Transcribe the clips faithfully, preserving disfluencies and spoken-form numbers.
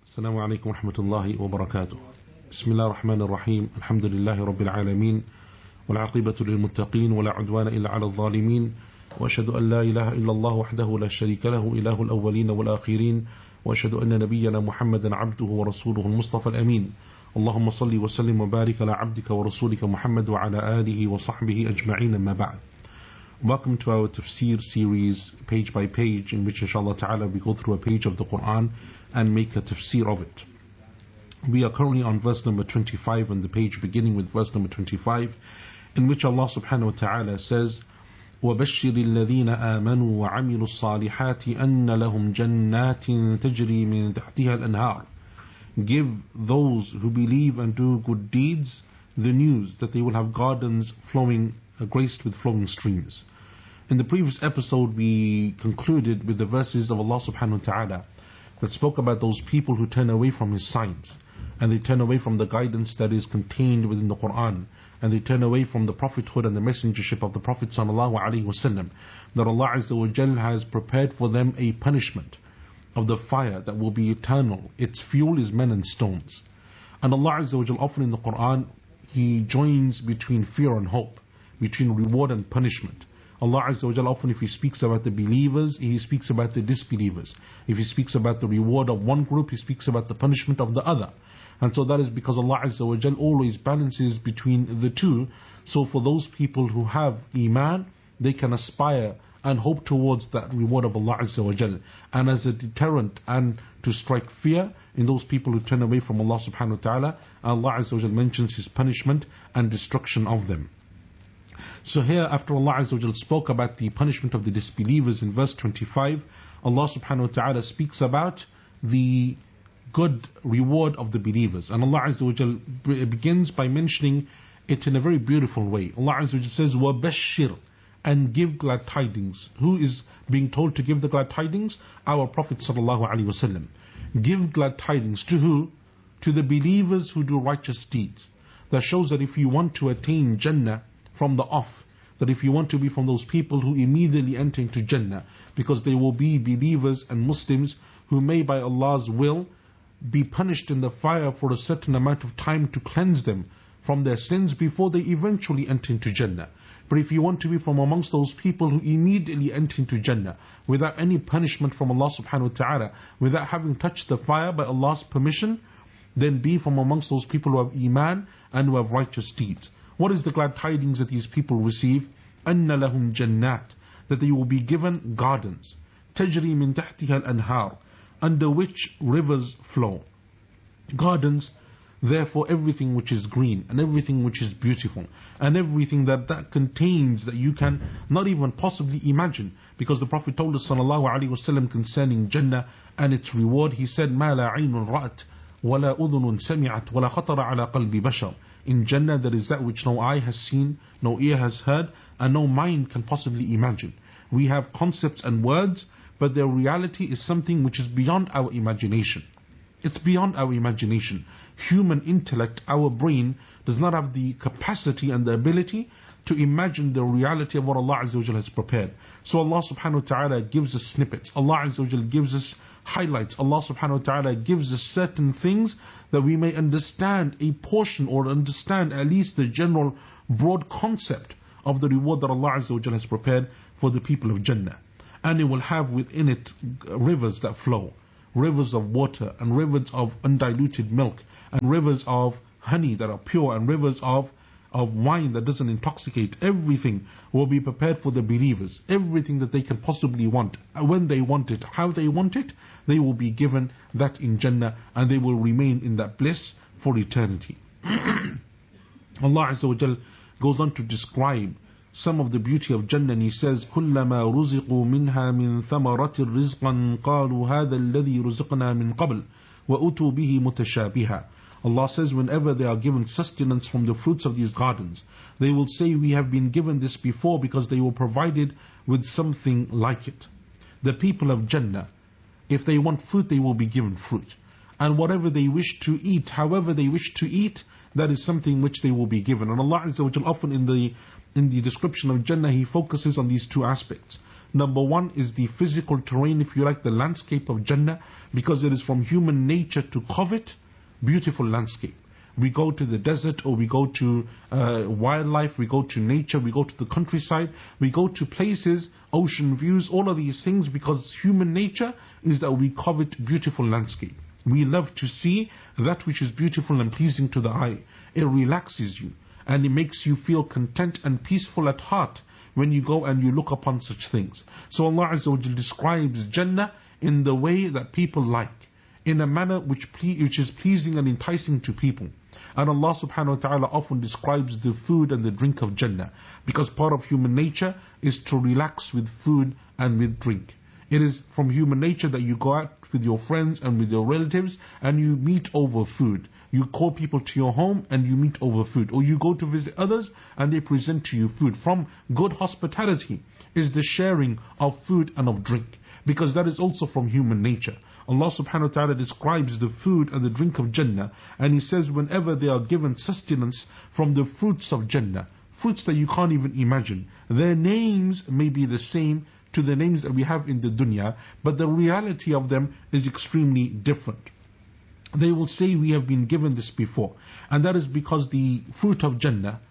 السلام عليكم ورحمة الله وبركاته. بسم الله الرحمن الرحيم. الحمد لله رب العالمين، والعاقبة للمتقين، ولا عدوان إلا على الظالمين، وأشهد أن لا إله إلا الله وحده لا شريك له إله الأولين والآخرين، وأشهد أن نبينا محمدا عبده ورسوله المصطفى الأمين. اللهم صل وسلم وبارك على عبدك ورسولك محمد وعلى آله وصحبه أجمعين. أما بعد. Welcome to our tafsir series, page by page, in which inshallah ta'ala we go through a page of the Quran and make a tafsir of it. We are currently on verse number twenty-five on the page, beginning with verse number twenty-five, in which Allah subhanahu wa ta'ala says, وَبَشِّرِ الَّذِينَ آمَنُوا وَعَمِلُوا الصَّالِحَاتِ أَنَّ لَهُمْ جَنَّاتٍ تَجْرِي مِنْ تَحْتِهَا الْأَنْهَارِ. Give those who believe and do good deeds the news that they will have gardens flowing, uh, graced with flowing streams. In the previous episode, we concluded with the verses of Allah subhanahu wa ta'ala that spoke about those people who turn away from His signs, and they turn away from the guidance that is contained within the Quran, and they turn away from the prophethood and the messengership of the Prophet sallallahu alaihi wasallam, that Allah Azza wa Jal has prepared for them a punishment of the fire that will be eternal. Its fuel is men and stones. And Allah Azza wa Jal often in the Quran, He joins between fear and hope, between reward and punishment. Allah Azza wa Jal often, if He speaks about the believers, He speaks about the disbelievers. If He speaks about the reward of one group, He speaks about the punishment of the other. And so that is because Allah Azza wa Jal always balances between the two. So for those people who have Iman, they can aspire and hope towards that reward of Allah Azza wa Jal. And as a deterrent and to strike fear in those people who turn away from Allah subhanahu wa ta'ala, Allah Azza wa Jal mentions His punishment and destruction of them. So here, after Allah Azza wa Jal spoke about the punishment of the disbelievers in verse twenty-five, Allah subhanahu wa ta'ala speaks about the good reward of the believers. And Allah Azza wa Jal begins by mentioning it in a very beautiful way. Allah Azza wa Jal says, وَبَشِّرْ, and give glad tidings. Who is being told to give the glad tidings? Our Prophet sallallahu alaihi wasallam. Give glad tidings to who? To the believers who do righteous deeds. That shows that if you want to attain Jannah from the off, that if you want to be from those people who immediately enter into Jannah, because they will be believers and Muslims who may by Allah's will be punished in the fire for a certain amount of time to cleanse them from their sins before they eventually enter into Jannah. But if you want to be from amongst those people who immediately enter into Jannah without any punishment from Allah subhanahu wa ta'ala, without having touched the fire by Allah's permission, then be from amongst those people who have Iman and who have righteous deeds. What is the glad tidings that these people receive? أَنَّ لَهُمْ جَنَّاتٍ, that they will be given gardens, تَجْرِي مِنْ تَحْتِهَا الْأَنْهَارِ, under which rivers flow. Gardens, therefore everything which is green and everything which is beautiful and everything that that contains that you can not even possibly imagine, because the Prophet told us sallallahu alaihi wasallam concerning Jannah and its reward, he said, مَا لَا عَيْنٌ رَأَتْ وَلَا أُذُنٌ سَمِعَتْ وَلَا خَطَرَ عَلَى قَلْبِ بَشَرٍ. In Jannah there is that which no eye has seen, no ear has heard, and no mind can possibly imagine. We have concepts and words, but their reality is something which is beyond our imagination. It's beyond our imagination. Human intellect, our brain, does not have the capacity and the ability to imagine the reality of what Allah Azza wa Jal has prepared. So Allah subhanahu wa ta'ala gives us snippets. Allah Azza wa Jal gives us highlights. Allah subhanahu wa ta'ala gives us certain things that we may understand a portion or understand at least the general broad concept of the reward that Allah Azza wa Jal has prepared for the people of Jannah. And it will have within it rivers that flow, rivers of water and rivers of undiluted milk and rivers of honey that are pure and rivers of of wine that doesn't intoxicate. Everything will be prepared for the believers. Everything that they can possibly want, when they want it, how they want it, they will be given that in Jannah, and they will remain in that bliss for eternity. Allah Azza wa Jal goes on to describe some of the beauty of Jannah, and He says, كُلَّمَا رُزِقُوا مِنْهَا مِنْ ثَمَرَةٍ رِزْقًا قَالُوا هَذَا الَّذِي رُزِقْنَا مِنْ قَبْلِ وَأُتُوا بِهِ مُتَشَابِهًا. Allah says, whenever they are given sustenance from the fruits of these gardens, they will say, we have been given this before, because they were provided with something like it. The people of Jannah, if they want fruit, they will be given fruit. And whatever they wish to eat, however they wish to eat, that is something which they will be given. And Allah Azza wa Jal often in the in the description of Jannah, He focuses on these two aspects. Number one is the physical terrain, if you like, the landscape of Jannah, because it is from human nature to covet beautiful landscape. We go to the desert, or we go to uh, wildlife, we go to nature, we go to the countryside, we go to places, ocean views, all of these things, because human nature is that we covet beautiful landscape. We love to see that which is beautiful and pleasing to the eye. It relaxes you, and it makes you feel content and peaceful at heart when you go and you look upon such things. So Allah Azza wa Jal describes Jannah in the way that people like, in a manner which, ple- which is pleasing and enticing to people. And Allah subhanahu wa ta'ala often describes the food and the drink of Jannah, because part of human nature is to relax with food and with drink. It is from human nature that you go out with your friends and with your relatives and you meet over food. You call people to your home and you meet over food. Or you go to visit others and they present to you food. From good hospitality is the sharing of food and of drink, because that is also from human nature. Allah subhanahu wa ta'ala describes the food and the drink of Jannah, and He says whenever they are given sustenance from the fruits of Jannah, fruits that you can't even imagine, their names may be the same to the names that we have in the dunya, but the reality of them is extremely different. They will say, we have been given this before, and that is because the fruit of Jannah,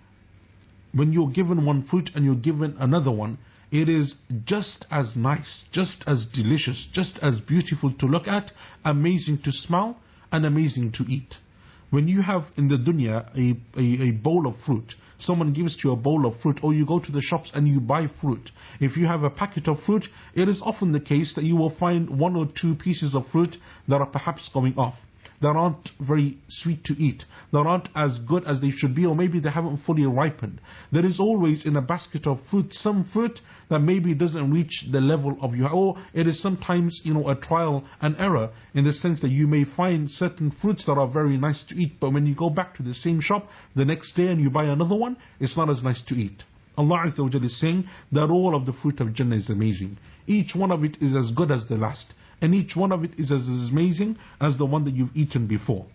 when you're given one fruit and you're given another one, it is just as nice, just as delicious, just as beautiful to look at, amazing to smell, and amazing to eat. When you have in the dunya a, a, a bowl of fruit, someone gives you a bowl of fruit, or you go to the shops and you buy fruit. If you have a packet of fruit, it is often the case that you will find one or two pieces of fruit that are perhaps going off, that aren't very sweet to eat, that aren't as good as they should be, or maybe they haven't fully ripened. There is always in a basket of fruit some fruit that maybe doesn't reach the level of you, or it is sometimes, you know, a trial and error, in the sense that you may find certain fruits that are very nice to eat, but when you go back to the same shop the next day and you buy another one, it's not as nice to eat. Allah Azza wa Jalla is saying that all of the fruit of Jannah is amazing. Each one of it is as good as the last, and each one of it is as amazing as the one that you've eaten before.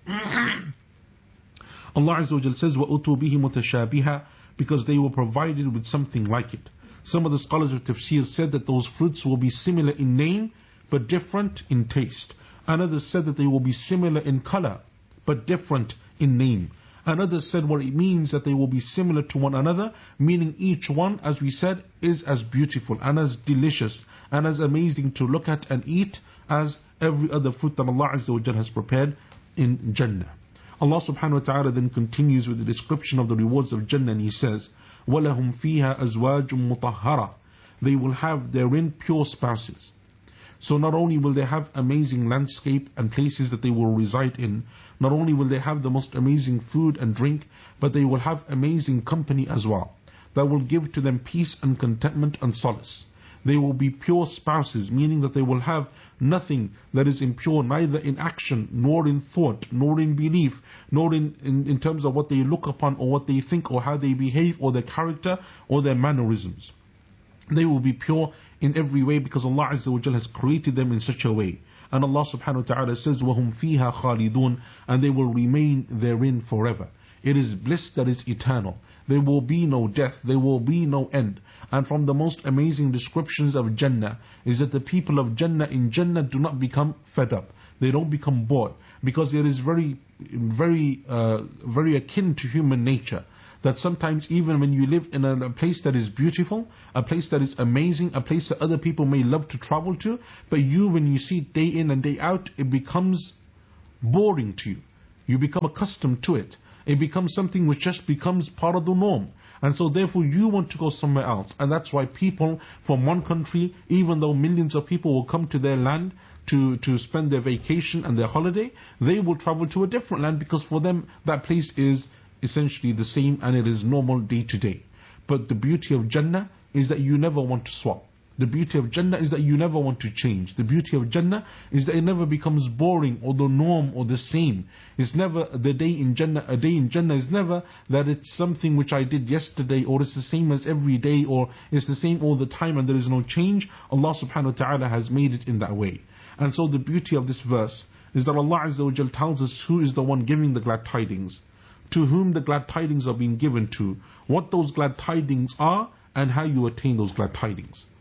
Allah Azza wa Jalla says, وَأُتُوا بِهِ مُتَشَابِهًا, because they were provided with something like it. Some of the scholars of tafsir said that those fruits will be similar in name, but different in taste. Another said that they will be similar in color, but different in name. Another said, well, it means that they will be similar to one another, meaning each one, as we said, is as beautiful and as delicious and as amazing to look at and eat as every other fruit that Allah Azza wa Jalla has prepared in Jannah. Allah subhanahu wa ta'ala then continues with the description of the rewards of Jannah, and He says, وَلَهُمْ فِيهَا أَزْوَاجٌ مُطَهَّرَةٌ, they will have therein pure spouses. So not only will they have amazing landscape and places that they will reside in, not only will they have the most amazing food and drink, but they will have amazing company as well, that will give to them peace and contentment and solace. They will be pure spouses, meaning that they will have nothing that is impure, neither in action, nor in thought, nor in belief, nor in, in, in terms of what they look upon, or what they think, or how they behave, or their character, or their mannerisms. They will be pure in every way, because Allah Azza wa Jalla has created them in such a way. And Allah subhanahu wa ta'ala says, وَهُمْ فِيهَا خَالِدُونَ, and they will remain therein forever. It is bliss that is eternal. There will be no death, there will be no end. And from the most amazing descriptions of Jannah is that the people of Jannah in Jannah do not become fed up. They don't become bored, because it is very, very, uh, very akin to human nature, that sometimes even when you live in a, a place that is beautiful, a place that is amazing, a place that other people may love to travel to, but you, when you see it day in and day out, it becomes boring to you. You become accustomed to it. It becomes something which just becomes part of the norm. And so therefore you want to go somewhere else. And that's why people from one country, even though millions of people will come to their land to, to spend their vacation and their holiday, they will travel to a different land, because for them that place is essentially the same and it is normal day to day. But the beauty of Jannah is that you never want to swap. The beauty of Jannah is that you never want to change. The beauty of Jannah is that it never becomes boring or the norm or the same. It's never the day in Jannah. A day in Jannah is never that it's something which I did yesterday, or it's the same as every day, or it's the same all the time and there is no change. Allah subhanahu wa ta'ala has made it in that way. And so the beauty of this verse is that Allah Azza wa Jal tells us who is the one giving the glad tidings, to whom the glad tidings are being given to, what those glad tidings are, and how you attain those glad tidings.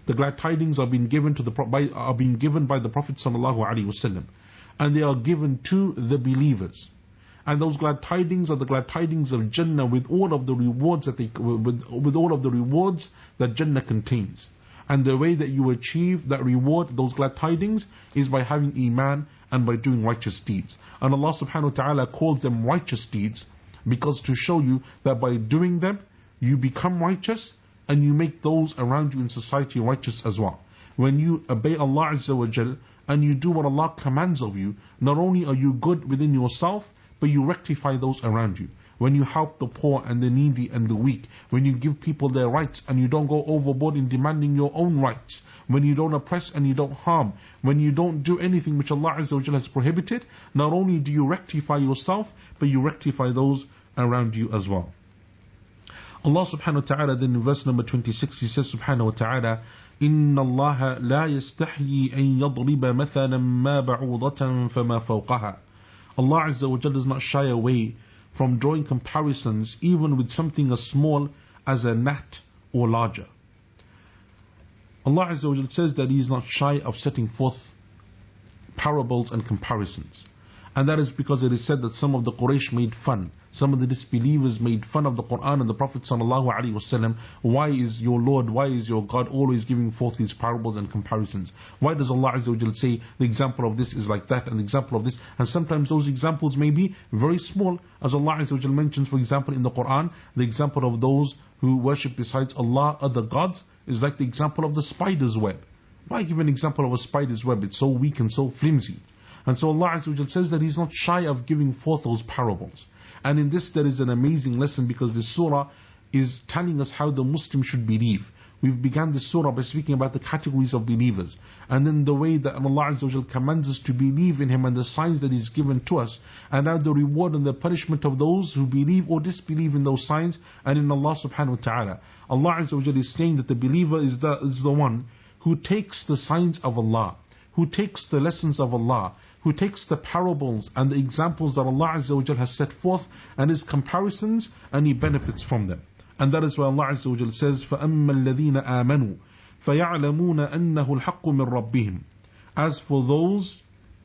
The glad tidings are being given to the by, are being given by the Prophet sallallahu alaihi wasallam, and they are given to the believers. And those glad tidings are the glad tidings of Jannah with all of the rewards that they with, with all of the rewards that Jannah contains. And the way that you achieve that reward, those glad tidings, is by having Iman and by doing righteous deeds. And Allah subhanahu wa ta'ala calls them righteous deeds because to show you that by doing them, you become righteous and you make those around you in society righteous as well. When you obey Allah Azza wa Jal and you do what Allah commands of you, not only are you good within yourself, but you rectify those around you. When you help the poor and the needy and the weak, when you give people their rights and you don't go overboard in demanding your own rights, when you don't oppress and you don't harm, when you don't do anything which Allah Azza wa Jalla has prohibited, not only do you rectify yourself, but you rectify those around you as well. Allah subhanahu wa ta'ala then in verse number twenty-six he says subhanahu wa ta'ala, إِنَّ اللَّهَ لَا يَسْتَحْيِي أَن يَضْرِبَ مَثَلًا مَا بَعُوضَةً فَمَا فَوْقَهَا. Allah Azza wa Jalla does not shy away from drawing comparisons even with something as small as a gnat or larger. Allah Azza wa Jalla says that He is not shy of setting forth parables and comparisons. And that is because it is said that some of the Quraysh made fun, some of the disbelievers made fun of the Quran and the Prophet sallallahu alaihi wasallam. Why is your Lord, why is your God always giving forth these parables and comparisons? Why does Allah Azza wa Jalla say the example of this is like that and the example of this? And sometimes those examples may be very small, as Allah Azza wa Jalla mentions, for example, in the Quran, the example of those who worship besides Allah other gods is like the example of the spider's web. Why give an example of a spider's web? It's so weak and so flimsy. And so Allah Azza wa Jalla says that He's not shy of giving forth those parables. And in this there is an amazing lesson, because this surah is telling us how the Muslim should believe. We've begun this surah by speaking about the categories of believers, and then the way that Allah Azza wa Jalla commands us to believe in Him and the signs that He's given to us, and now the reward and the punishment of those who believe or disbelieve in those signs and in Allah subhanahu wa ta'ala. Allah Azza wa Jalla is saying that the believer is the, is the one who takes the signs of Allah, who takes the lessons of Allah, who takes the parables and the examples that Allah Azza wa Jalla has set forth and His comparisons, and he benefits from them. And that is why Allah Azza wa Jalla says, فَأَمَّا الَّذِينَ آمَنُوا فَيَعْلَمُونَ أَنَّهُ الْحَقُّ مِنْ رَبِّهِمْ. As for those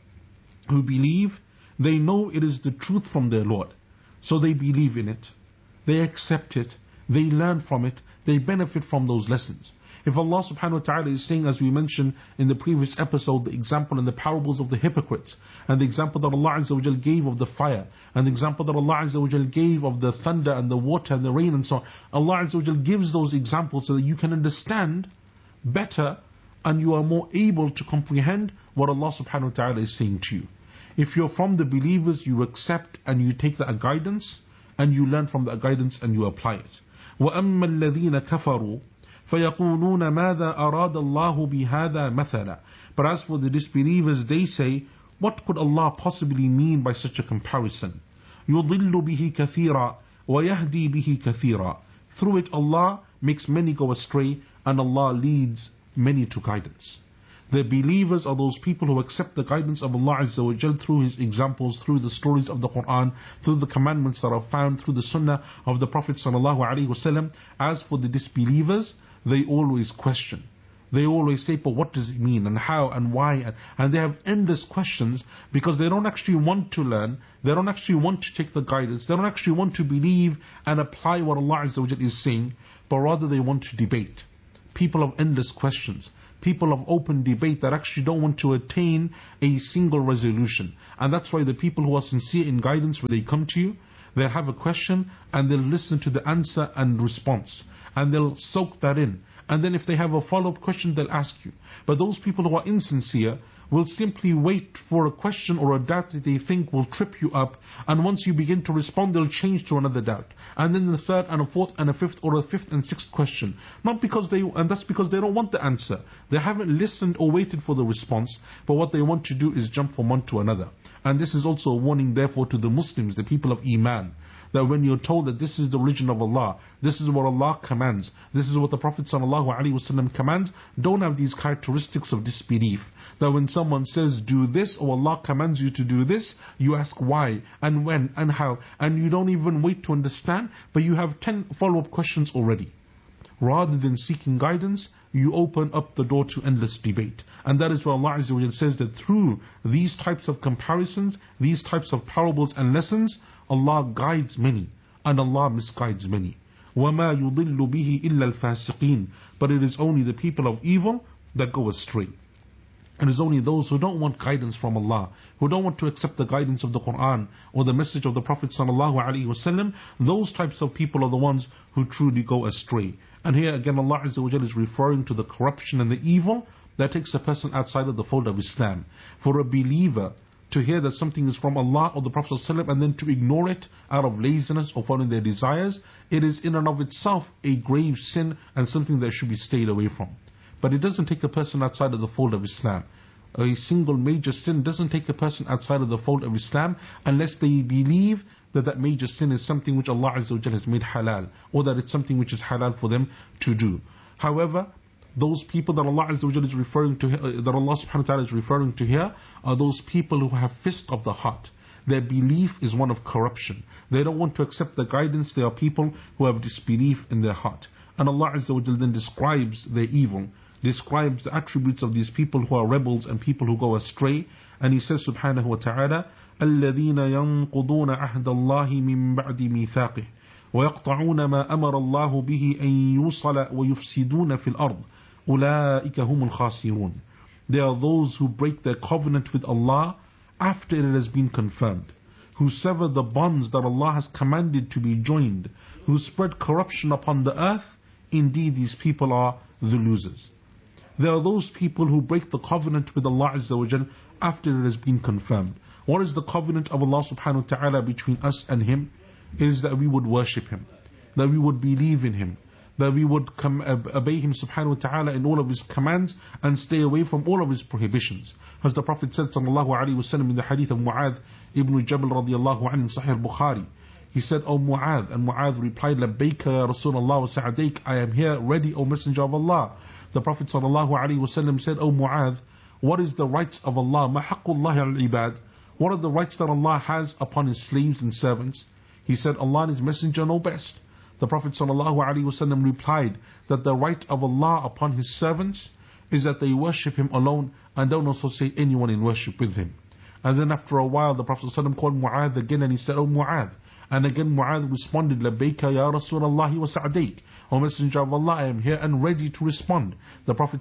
who believe, they know it is the truth from their Lord. So they believe in it, they accept it, they learn from it, they benefit from those lessons. If Allah subhanahu wa ta'ala is saying, as we mentioned in the previous episode, the example and the parables of the hypocrites, and the example that Allah Azza wa Jal gave of the fire, and the example that Allah Azza wa Jal gave of the thunder and the water and the rain and so on, Allah Azza wa Jal gives those examples so that you can understand better and you are more able to comprehend what Allah subhanahu wa ta'ala is saying to you. If you're from the believers, you accept and you take that guidance, and you learn from that guidance and you apply it. وَأَمَّا الَّذِينَ كَفَرُوا فَيَقُولُونَ مَاذَا أَرَادَ اللَّهُ بِهَذَا مَثَلًا. But as for the disbelievers, they say, what could Allah possibly mean by such a comparison? يُضِلُّ بِهِ كَثِيرًا وَيَهْدِي بِهِ كَثِيرًا. Through it Allah makes many go astray, and Allah leads many to guidance. The believers are those people who accept the guidance of Allah Azza wa Jal through His examples, through the stories of the Quran, through the commandments that are found, through the Sunnah of the Prophet sallallahu alaihi wasallam. As for the disbelievers, they always question. They always say, but what does it mean, and how, and why, and, and they have endless questions, because they don't actually want to learn, they don't actually want to take the guidance, they don't actually want to believe and apply what Allah Azza wa Jal is saying, but rather they want to debate. People of endless questions, people of open debate that actually don't want to attain a single resolution. And that's why the people who are sincere in guidance, when they come to you, they'll have a question and they'll listen to the answer and response, and they'll soak that in. And then if they have a follow-up question, they'll ask you. But those people who are insincere will simply wait for a question or a doubt that they think will trip you up, and once you begin to respond, they'll change to another doubt, and then the third and a fourth and a fifth, or a fifth and sixth question. Not because they, and that's because they don't want the answer. They haven't listened or waited for the response, but what they want to do is jump from one to another. And this is also a warning therefore to the Muslims, the people of Iman, that when you're told that this is the religion of Allah, this is what Allah commands, this is what the Prophet ﷺ commands, don't have these characteristics of disbelief. That when someone says do this, or Allah commands you to do this, you ask why, and when, and how, and you don't even wait to understand, but you have ten follow-up questions already. rather than seeking guidance, you open up the door to endless debate. And that is why Allah Azza wa Jalla says that through these types of comparisons, these types of parables and lessons, Allah guides many and Allah misguides many. وَمَا يُضِلُّ بِهِ إِلَّا الْفَاسِقِينَ. But it is only the people of evil that go astray. It is only those who don't want guidance from Allah, who don't want to accept the guidance of the Quran or the message of the Prophet sallallahu alaihi wasallam. Those types of people are the ones who truly go astray. And here again Allah Azza wa Jalla is referring to the corruption and the evil that takes a person outside of the fold of Islam. For a believer to hear that something is from Allah or the Prophet ﷺ and then to ignore it out of laziness or following their desires, it is in and of itself a grave sin and something that should be stayed away from. But it doesn't take a person outside of the fold of Islam. A single major sin doesn't take a person outside of the fold of Islam unless they believe that that major sin is something which Allah Azza wa Jalla has made halal, or that it's something which is halal for them to do. However, those people that Allah Azza wa Jalla is referring to, uh, that Allah subhanahu wa ta'ala is referring to here, are those people who have fisq of the heart. Their belief is one of corruption. They don't want to accept the guidance. They are people who have disbelief in their heart. And Allah Azza wa Jalla then describes their evil, describes the attributes of these people who are rebels and people who go astray. And He says subhanahu wa ta'ala, الَّذِينَ يَنْقُضُونَ عَهْدَ اللَّهِ مِنْ بَعْدِ مِيثَاقِهِ وَيَقْطَعُونَ مَا أَمَرَ اللَّهُ بِهِ أَنْ يُوصَلَ وَيُفْسِدُونَ فِي الْأَرْضِ أُولَٰئِكَ هُمُ الْخَاسِرُونَ. They are those who break their covenant with Allah after it has been confirmed, who sever the bonds that Allah has commanded to be joined, who spread corruption upon the earth. Indeed, these people are the losers. There are those people who break the covenant with Allah Azza wa Jal after it has been confirmed. What is the covenant of Allah subhanahu wa ta'ala between us and Him? It is that we would worship Him, that we would believe in Him, that we would come, obey Him subhanahu wa ta'ala in all of His commands and stay away from all of His prohibitions. As the Prophet said sallallahu alayhi wa sallam in the hadith of Mu'adh ibn Jabal radiallahu anhu in Sahih Bukhari, he said, O Mu'adh, and Mu'adh replied, Labbayka ya Rasulullah wa sa'adayk, I am here ready, O Messenger of Allah. The Prophet sallallahu alayhi wa sallam said, O Mu'adh, what is the rights of Allah? Ma haqqullahi al-ibad? What are the rights that Allah has upon His slaves and servants? He said, Allah and His Messenger know best. The Prophet ﷺ replied that the right of Allah upon His servants is that they worship Him alone and don't also say anyone in worship with Him. And then after a while the Prophet ﷺ called Mu'adh again and he said, O Mu'adh. And again Mu'adh responded, Labbayka ya Rasulullah wa sa'adayk. O Messenger of Allah, I am here and ready to respond. The Prophet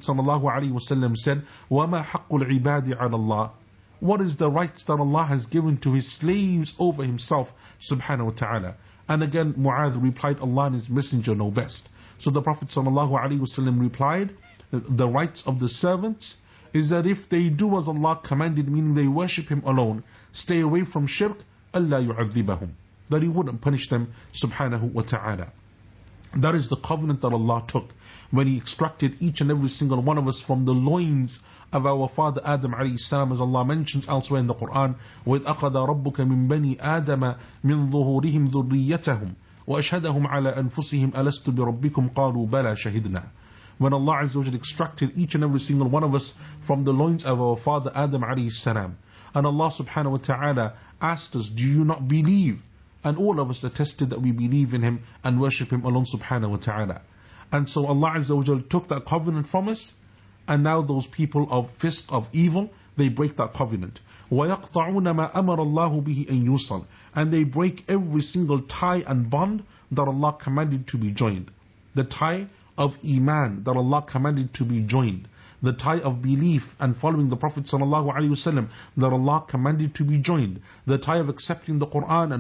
ﷺ said, وَمَا حَقُّ الْعِبَادِ عَلَى اللَّهِ. What is the rights that Allah has given to His slaves over Himself subhanahu wa ta'ala? And again Mu'adh replied, Allah and His Messenger know best. So the Prophet ﷺ replied, the rights of the servants is that if they do as Allah commanded, meaning they worship Him alone, stay away from shirk, أَلَّا يُعَذِّبَهُمْ, that He wouldn't punish them subhanahu wa ta'ala. That is the covenant that Allah took when He extracted each and every single one of us from the loins of our father Adam alayhi salam, as Allah mentions elsewhere in the Quran, وَإِذْ أَخَذَ رَبُّكَ مِنْ بَنِي آدَمَ مِنْ ظُهُورِهِمْ ذُرِّيَّتَهُمْ وَأَشْهَدَهُمْ عَلَى أَنفُسِهِمْ أَلَسْتُ بِرَبِّكُمْ قَالُوا بَلَى شَهِدْنَا. When Allah Azza wa Jalla extracted each and every single one of us from the loins of our father Adam alayhi salam, and Allah subhanahu wa ta'ala asked us, do you not believe? And all of us attested that we believe in Him and worship Him alone subhanahu wa ta'ala. And so Allah Azza wa Jalla took that covenant from us, and now those people of fisq, of evil, they break that covenant. وَيَقْطَعُونَ مَا أَمَرَ اللَّهُ بِهِ أَن يُوصَلْ. And they break every single tie and bond that Allah commanded to be joined. The tie of Iman that Allah commanded to be joined. The tie of belief and following the Prophet ﷺ that Allah commanded to be joined. The tie of accepting the Quran and